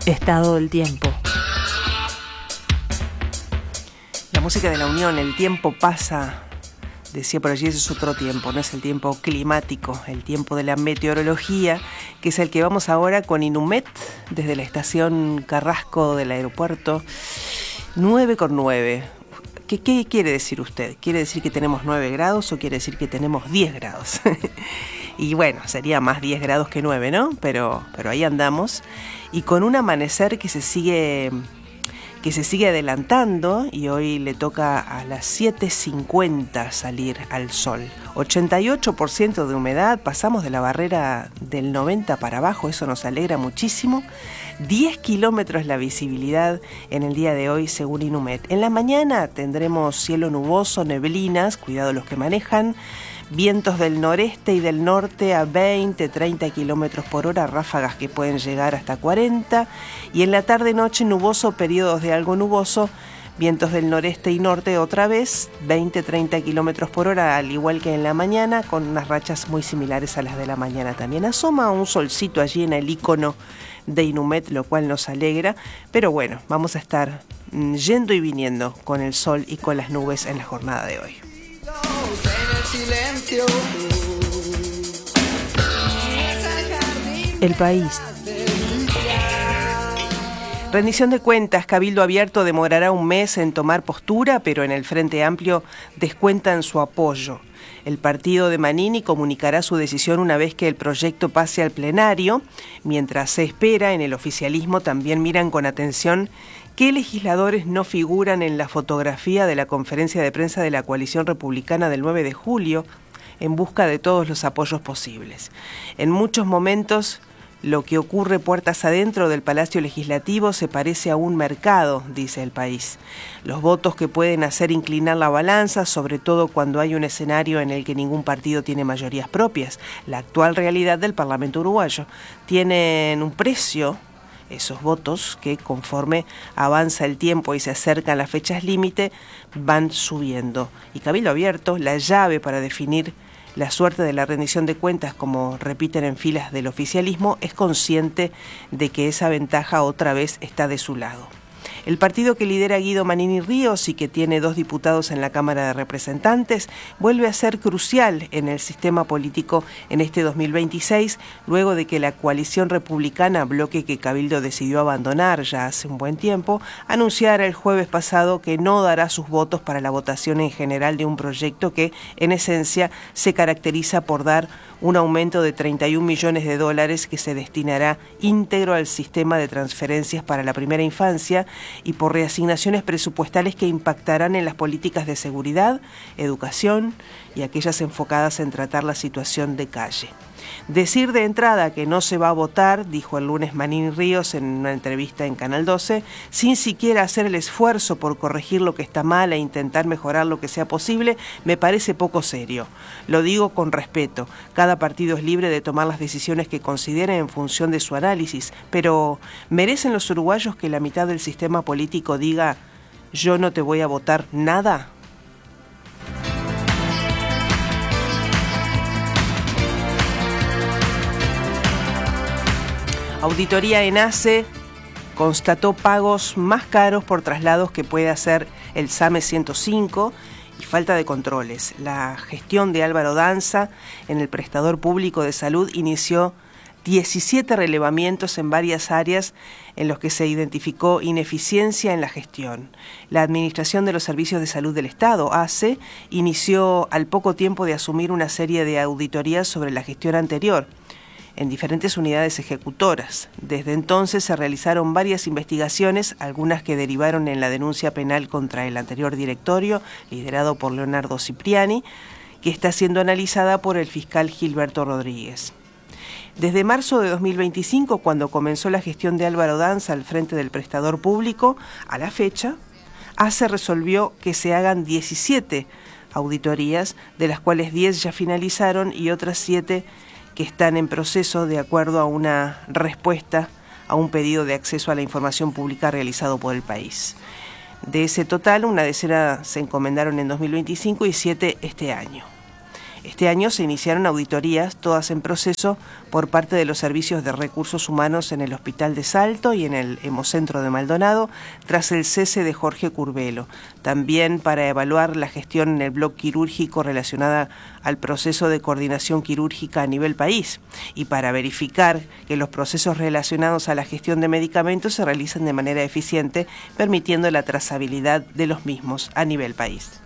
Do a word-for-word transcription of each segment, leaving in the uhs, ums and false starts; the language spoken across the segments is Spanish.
Estado del tiempo. La música de la Unión, el tiempo pasa, decía por allí, ese es otro tiempo, no es el tiempo climático, el tiempo de la meteorología, que es el que vamos ahora con Inumet, desde la estación Carrasco del aeropuerto, nueve con nueve. ¿Qué, ¿Qué quiere decir usted? ¿Quiere decir que tenemos nueve grados o quiere decir que tenemos diez grados? Y bueno, sería más diez grados que nueve, ¿no? Pero, pero ahí andamos. Y con un amanecer que se sigue... que se sigue adelantando y hoy le toca a las siete cincuenta salir al sol. ochenta y ocho por ciento de humedad, pasamos de la barrera del noventa para abajo, eso nos alegra muchísimo. diez kilómetros la visibilidad en el día de hoy según Inumet. En la mañana tendremos cielo nuboso, neblinas, cuidado los que manejan, vientos del noreste y del norte a veinte, treinta kilómetros por hora, ráfagas que pueden llegar hasta cuarenta, y en la tarde-noche nuboso, periodos de algo nuboso, vientos del noreste y norte otra vez, veinte, treinta kilómetros por hora, al igual que en la mañana, con unas rachas muy similares a las de la mañana también. Asoma un solcito allí en el icono de Inumet, lo cual nos alegra, pero bueno, vamos a estar yendo y viniendo con el sol y con las nubes en la jornada de hoy. El país. Rendición de cuentas. Cabildo Abierto demorará un mes en tomar postura, pero en el Frente Amplio descuentan su apoyo. El partido de Manini comunicará su decisión una vez que el proyecto pase al plenario. Mientras se espera, en el oficialismo también miran con atención qué legisladores no figuran en la fotografía de la conferencia de prensa de la coalición republicana del nueve de julio, en busca de todos los apoyos posibles. En muchos momentos, lo que ocurre puertas adentro del Palacio Legislativo se parece a un mercado, dice El País. Los votos que pueden hacer inclinar la balanza, sobre todo cuando hay un escenario en el que ningún partido tiene mayorías propias. La actual realidad del Parlamento uruguayo. Tienen un precio, esos votos, que conforme avanza el tiempo y se acercan las fechas límite, van subiendo. Y Cabildo Abierto, la llave para definir la suerte de la rendición de cuentas, como repiten en filas del oficialismo, es consciente de que esa ventaja otra vez está de su lado. El partido que lidera Guido Manini Ríos y que tiene dos diputados en la Cámara de Representantes vuelve a ser crucial en el sistema político en este dos mil veintiséis, luego de que la coalición republicana, bloque que Cabildo decidió abandonar ya hace un buen tiempo, anunciara el jueves pasado que no dará sus votos para la votación en general de un proyecto que, en esencia, se caracteriza por dar un aumento de treinta y un millones de dólares que se destinará íntegro al sistema de transferencias para la primera infancia y por reasignaciones presupuestales que impactarán en las políticas de seguridad, educación y aquellas enfocadas en tratar la situación de calle. Decir de entrada que no se va a votar, dijo el lunes Manini Ríos en una entrevista en Canal doce, sin siquiera hacer el esfuerzo por corregir lo que está mal e intentar mejorar lo que sea posible, me parece poco serio. Lo digo con respeto. Cada partido es libre de tomar las decisiones que considere en función de su análisis, pero ¿merecen los uruguayos que la mitad del sistema político diga yo no te voy a votar nada? Auditoría ENACE constató pagos más caros por traslados que puede hacer el SAME ciento cinco y falta de controles. La gestión de Álvaro Danza en el prestador público de salud inició diecisiete relevamientos en varias áreas en los que se identificó ineficiencia en la gestión. La Administración de los Servicios de Salud del Estado, A C E, inició al poco tiempo de asumir una serie de auditorías sobre la gestión anterior en diferentes unidades ejecutoras. Desde entonces se realizaron varias investigaciones, algunas que derivaron en la denuncia penal contra el anterior directorio, liderado por Leonardo Cipriani, que está siendo analizada por el fiscal Gilberto Rodríguez. Desde marzo de dos mil veinticinco, cuando comenzó la gestión de Álvaro Danza al frente del prestador público, a la fecha, A C E resolvió que se hagan diecisiete auditorías, de las cuales diez ya finalizaron y otras siete que están en proceso de acuerdo a una respuesta a un pedido de acceso a la información pública realizado por el país. De ese total, una decena se encomendaron en dos mil veinticinco y siete este año. Este año se iniciaron auditorías, todas en proceso, por parte de los servicios de recursos humanos en el Hospital de Salto y en el Hemocentro de Maldonado, tras el cese de Jorge Curbelo. También para evaluar la gestión en el bloque quirúrgico relacionada al proceso de coordinación quirúrgica a nivel país y para verificar que los procesos relacionados a la gestión de medicamentos se realizan de manera eficiente, permitiendo la trazabilidad de los mismos a nivel país.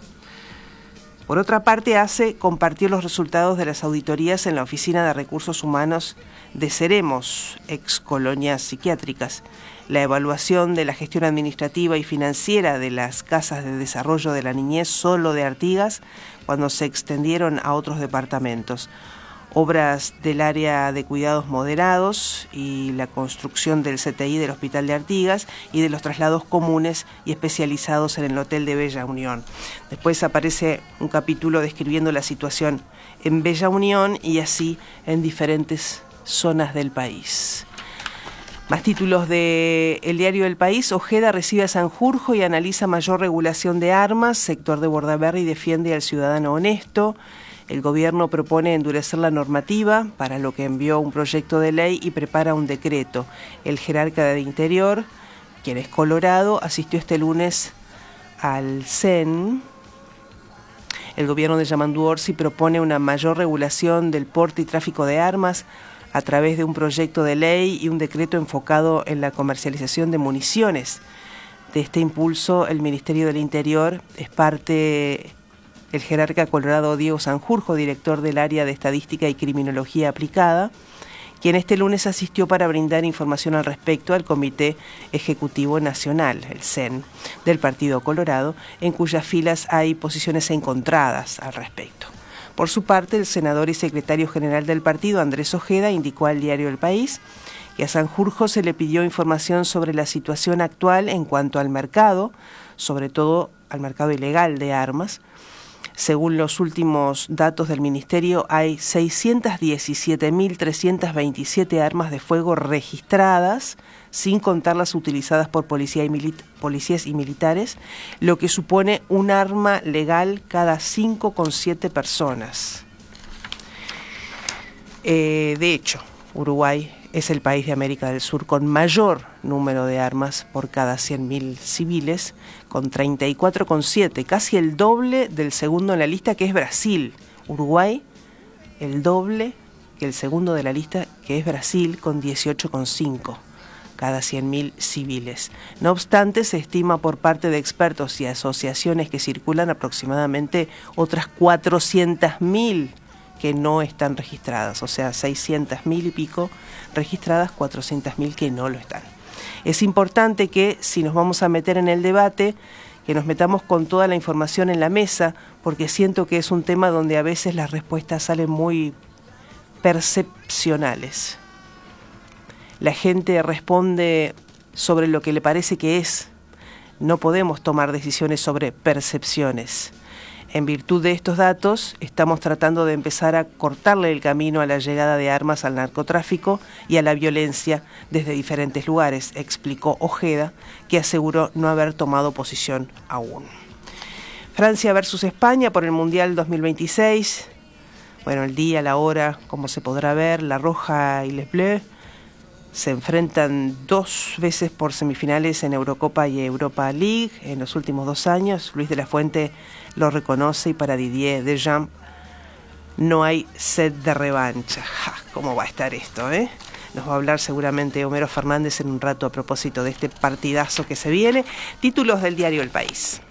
Por otra parte, A C E compartió los resultados de las auditorías en la Oficina de Recursos Humanos de Ceremos, ex colonias psiquiátricas, la evaluación de la gestión administrativa y financiera de las casas de desarrollo de la niñez solo de Artigas, cuando se extendieron a otros departamentos, obras del área de cuidados moderados y la construcción del C T I del Hospital de Artigas y de los traslados comunes y especializados en el Hotel de Bella Unión. Después aparece un capítulo describiendo la situación en Bella Unión y así en diferentes zonas del país. Más títulos de El Diario del País. Ojeda recibe a Sanjurjo y analiza mayor regulación de armas. Sector de Bordaberry defiende al ciudadano honesto. El gobierno propone endurecer la normativa, para lo que envió un proyecto de ley y prepara un decreto. El jerarca de Interior, quien es colorado, asistió este lunes al C E N. El gobierno de Yamandú Orsi propone una mayor regulación del porte y tráfico de armas a través de un proyecto de ley y un decreto enfocado en la comercialización de municiones. De este impulso, el Ministerio del Interior es parte... El jerarca colorado Diego Sanjurjo, director del área de Estadística y Criminología Aplicada, quien este lunes asistió para brindar información al respecto al Comité Ejecutivo Nacional, el C E N, del Partido Colorado, en cuyas filas hay posiciones encontradas al respecto. Por su parte, el senador y secretario general del partido, Andrés Ojeda, indicó al diario El País que a Sanjurjo se le pidió información sobre la situación actual en cuanto al mercado, sobre todo al mercado ilegal de armas. Según los últimos datos del Ministerio, hay seiscientas diecisiete mil trescientas veintisiete armas de fuego registradas, sin contar las utilizadas por policía y milit- policías y militares, lo que supone un arma legal cada cinco coma siete personas. Eh, de hecho, Uruguay es el país de América del Sur con mayor número de armas por cada cien mil civiles, con treinta y cuatro coma siete, casi el doble del segundo en la lista, que es Brasil. Uruguay, el doble que el segundo de la lista, que es Brasil, con dieciocho coma cinco cada cien mil civiles. No obstante, se estima por parte de expertos y asociaciones que circulan aproximadamente otras cuatrocientas mil que no están registradas, o sea, seiscientas mil y pico registradas, cuatrocientas mil que no lo están. Es importante que, si nos vamos a meter en el debate, que nos metamos con toda la información en la mesa, porque siento que es un tema donde a veces las respuestas salen muy percepcionales. La gente responde sobre lo que le parece que es. No podemos tomar decisiones sobre percepciones. En virtud de estos datos, estamos tratando de empezar a cortarle el camino a la llegada de armas al narcotráfico y a la violencia desde diferentes lugares, explicó Ojeda, que aseguró no haber tomado posición aún. Francia versus España por el Mundial dos mil veintiséis. Bueno, el día, la hora, como se podrá ver, La Roja y Les Bleus se enfrentan dos veces por semifinales en Eurocopa y Europa League en los últimos dos años. Luis de la Fuente lo reconoce y para Didier Deschamps no hay sed de revancha. Ja, ¿cómo va a estar esto, eh? Nos va a hablar seguramente Homero Fernández en un rato a propósito de este partidazo que se viene. Títulos del diario El País.